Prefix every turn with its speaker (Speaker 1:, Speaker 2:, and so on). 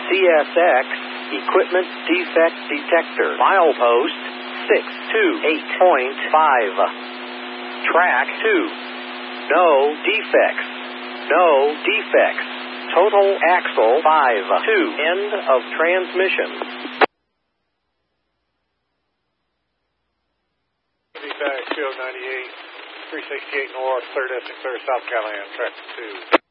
Speaker 1: CSX Equipment Defect Detector. Milepost 628.5. Track 2. No defects. No defects. Total axle 5-2. End of transmission.
Speaker 2: Feedback 298, 368 North, 3rd Essex, 3rd South Callahan, track 2.